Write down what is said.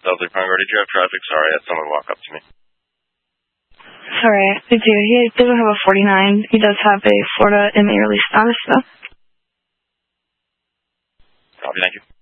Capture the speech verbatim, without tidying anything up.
Dudley Prime, did you have traffic? Sorry, I had someone walk up to me. Sorry, I do. He doesn't have a forty-nine. He does have a Florida inmate release status, though. Copy, thank you.